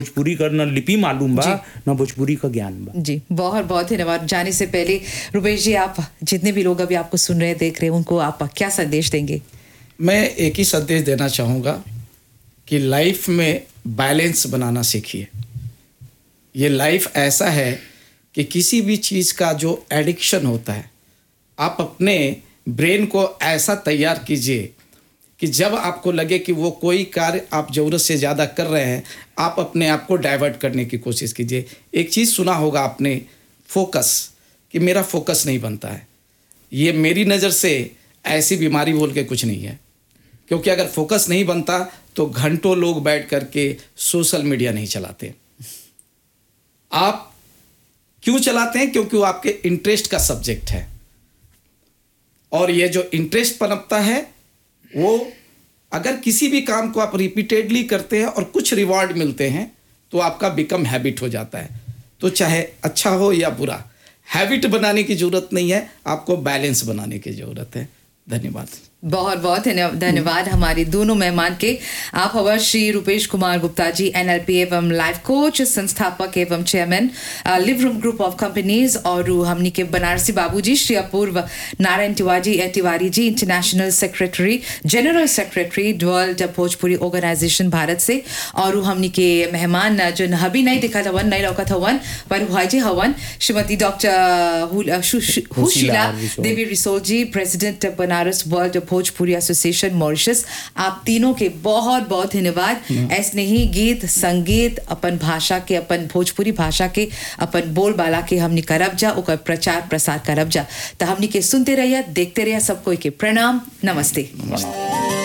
भोजपुरी का न लिपि मालूम बा न भोजपुरी का ज्ञान बा। जी बहुत बहुत धन्यवाद। जाने से पहले रुपेश जी, आप जितने भी लोग अभी आपको सुन रहे हैं, देख रहे हैं, उनको आप क्या संदेश देंगे? मैं एक ही संदेश देना चाहूँगा कि लाइफ में बैलेंस बनाना सीखिए। ये लाइफ ऐसा है कि किसी भी चीज़ का जो एडिक्शन होता है, आप अपने ब्रेन को ऐसा तैयार कीजिए कि जब आपको लगे कि वो कोई कार्य आप ज़रूरत से ज़्यादा कर रहे हैं, आप अपने आप को डाइवर्ट करने की कोशिश कीजिए। एक चीज़ सुना होगा आपने, फोकस, कि मेरा फोकस नहीं बनता है। ये मेरी नज़र से ऐसी बीमारी बोल के कुछ नहीं है, क्योंकि अगर फोकस नहीं बनता तो घंटों लोग बैठ करके सोशल मीडिया नहीं चलाते। आप क्यों चलाते हैं? क्योंकि वो आपके इंटरेस्ट का सब्जेक्ट है, और ये जो इंटरेस्ट पनपता है वो अगर किसी भी काम को आप रिपीटेडली करते हैं और कुछ रिवॉर्ड मिलते हैं तो आपका बिकम हैबिट हो जाता है। तो चाहे अच्छा हो या बुरा, हैबिट बनाने की ज़रूरत नहीं है, आपको बैलेंस बनाने की ज़रूरत है। धन्यवाद। बहुत बहुत धन्यवाद हमारे दोनों मेहमान के। आप हवा श्री रुपेश कुमार गुप्ता जी, NLP एवं लाइफ कोच, संस्थापक एवं chairman live room group of companies, और हमनी के बनारसी बाबूजी श्री अपूर्व Narayan Tiwari ji, international secretary, general secretary world Bhojpuri organisation Bharat से, और हमनी के मेहमान जो हबी नहीं दिखा था, नहीं लौकत हवन पर हुआजी हवन, श्रीमती डॉक्टर हुशीला देवी रिसोल जी, president Banaras world Bhojpuri association Mauritius. आप तीनों के बहुत बहुत धन्यवाद। ऐसे ही गीत संगीत अपन भाषा के, अपन भोजपुरी भाषा के, अपन बोलबाला के हमनी करब जा, ओकर प्रचार प्रसार करब जा। तो हमनी के सुनते रहिए, देखते रहिए। सब कोई के प्रणाम, नमस्ते।